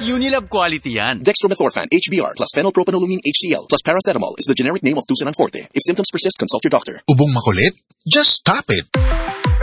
Unilab quality yan. Dextromethorphan HBr plus phenylpropanolamine HCl plus paracetamol is the generic name of Tusinan Forte. If symptoms persist, consult your doctor. Ubong makulit? Just stop it.